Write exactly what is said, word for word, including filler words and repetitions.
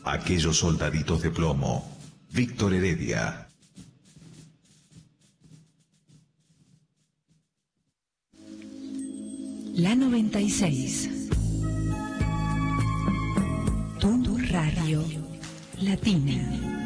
Aquellos soldaditos de plomo. Víctor Heredia. La noventa y seis. Tu radio latina.